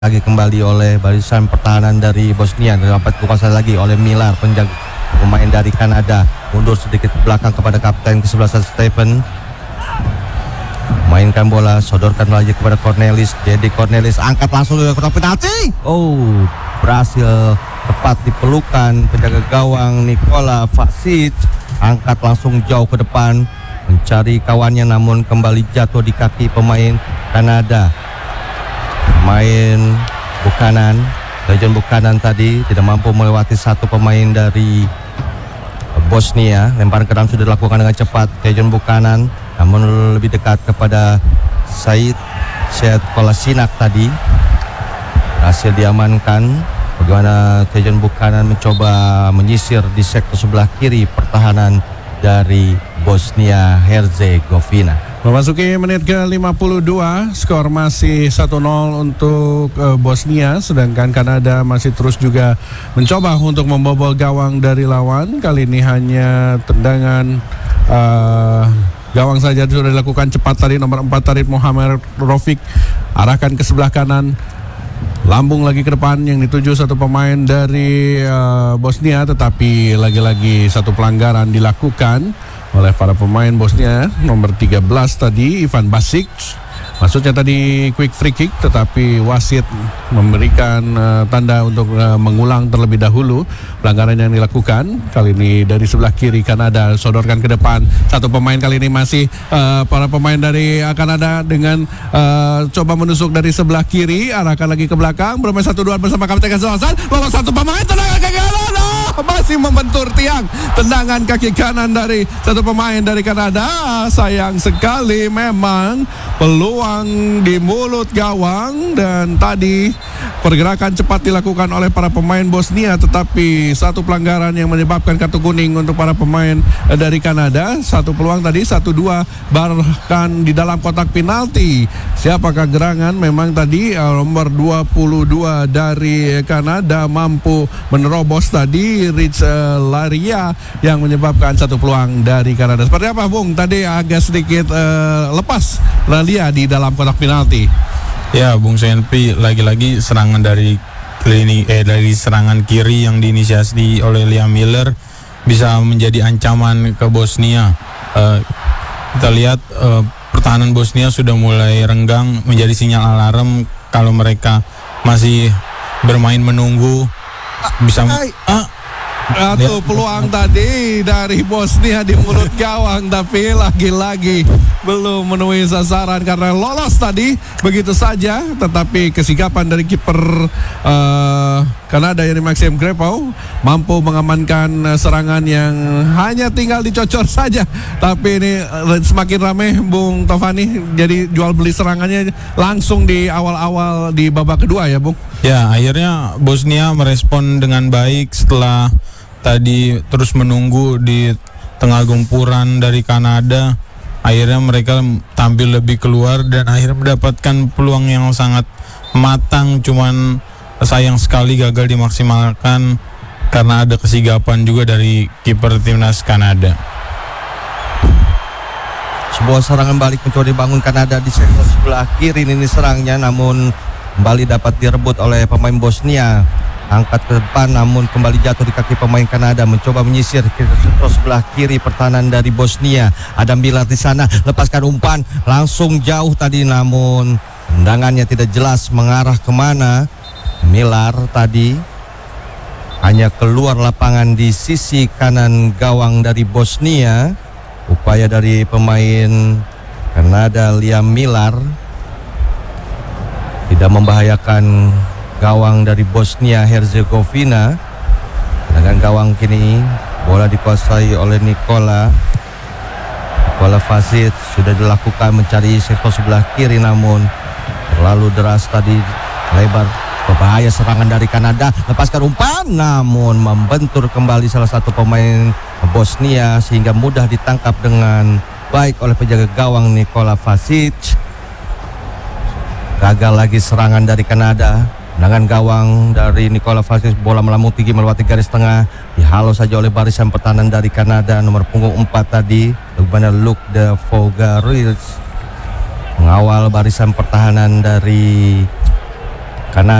lagi kembali oleh barisan pertahanan dari Bosnia. Dapat dikuasai lagi oleh Miller, penjaga pemain dari Kanada. Mundur sedikit ke belakang kepada kapten ke-11 Stephen. Mainkan bola, sodorkan lagi kepada Cornelis. Jadi Cornelis angkat langsung ke kotak penalti. Berhasil tepat di pelukan penjaga gawang Nikola Vasic. Angkat langsung jauh ke depan, mencari kawannya, namun kembali jatuh di kaki pemain Kanada. Pemain Dejan Buchanan tadi tidak mampu melewati satu pemain dari Bosnia. Lemparan ke dalam sudah dilakukan dengan cepat Dejan Buchanan, namun lebih dekat kepada Said Kolasinak tadi. Berhasil diamankan. Bagaimana Dejan Buchanan mencoba menyisir di sektor sebelah kiri pertahanan dari Bosnia Herzegovina. Memasuki menit ke-52, skor masih 1-0 untuk Bosnia, sedangkan Kanada masih terus juga mencoba untuk membobol gawang dari lawan. Kali ini hanya tendangan gawang saja sudah dilakukan cepat tadi. Nomor 4 Tarik Muhammad Rofiq arahkan ke sebelah kanan, lambung lagi ke depan yang dituju satu pemain dari Bosnia, tetapi lagi-lagi satu pelanggaran dilakukan oleh para pemain Bosnia. Nomor 13 tadi Ivan Basic, maksudnya tadi quick free kick, tetapi wasit memberikan tanda untuk mengulang terlebih dahulu pelanggaran yang dilakukan. Kali ini dari sebelah kiri Kanada, sodorkan ke depan satu pemain. Kali ini masih para pemain dari Kanada dengan coba menusuk dari sebelah kiri, arahkan lagi ke belakang, bermain 1-2 bersama kapten kesalahan. Lolos satu pemain, tendangan kaki kanan, masih membentur tiang. Tendangan kaki kanan dari satu pemain dari Kanada. Sayang sekali memang peluang di mulut gawang, dan tadi pergerakan cepat dilakukan oleh para pemain Bosnia, tetapi satu pelanggaran yang menyebabkan kartu kuning untuk para pemain dari Kanada. Satu peluang tadi 1-2 bahkan di dalam kotak penalti. Siapakah gerangan? Memang tadi nomor 22 dari Kanada mampu menerobos tadi, Rich Laria, yang menyebabkan satu peluang dari Kanada. Seperti apa Bung? Tadi agak sedikit lepas Laria di dalam kotak penalti. Ya, Bung Senpi, lagi-lagi serangan dari serangan kiri yang diinisiasi oleh Liam Miller bisa menjadi ancaman ke Bosnia. Kita lihat pertahanan Bosnia sudah mulai renggang, menjadi sinyal alarm kalau mereka masih bermain menunggu bisa Satu peluang tadi dari Bosnia di mulut gawang, tapi lagi-lagi belum memenuhi sasaran karena lolos tadi begitu saja. Tetapi kesigapan dari kiper Kanada yang Maxim Grepau mampu mengamankan serangan yang hanya tinggal dicocor saja. Tapi ini semakin ramai Bung Tovani, jadi jual beli serangannya langsung di awal-awal di babak kedua ya Bung. Ya, akhirnya Bosnia merespon dengan baik setelah tadi terus menunggu di tengah gempuran dari Kanada. Akhirnya mereka tampil lebih keluar dan akhirnya mendapatkan peluang yang sangat matang, cuman sayang sekali gagal dimaksimalkan karena ada kesigapan juga dari kiper timnas Kanada. Sebuah serangan balik mencoba dibangun Kanada di sektor sebelah kiri. Ini serangnya, namun kembali dapat direbut oleh pemain Bosnia. Angkat ke depan, namun kembali jatuh di kaki pemain Kanada. Mencoba menyisir ke sebelah kiri pertahanan dari Bosnia. Ada Miller di sana, lepaskan umpan langsung jauh tadi, namun tendangannya tidak jelas mengarah kemana. Miller tadi hanya keluar lapangan di sisi kanan gawang dari Bosnia. Upaya dari pemain Kanada Liam Miller tidak membahayakan gawang dari Bosnia Herzegovina. Dengan gawang kini bola dikuasai oleh Nikola Vasic. Sudah dilakukan mencari sektor sebelah kiri, namun terlalu deras tadi, lebar. Berbahaya serangan dari Kanada, lepaskan umpan, namun membentur kembali salah satu pemain Bosnia sehingga mudah ditangkap dengan baik oleh penjaga gawang Nikola Vasic. Gagal lagi serangan dari Kanada. Dengan gawang dari Nikola Vasic, bola melambung tinggi melewati garis tengah, dihalau saja oleh barisan pertahanan dari Kanada. Nomor punggung 4 tadi, bagaimana Luke de Vogaris mengawal barisan pertahanan dari karena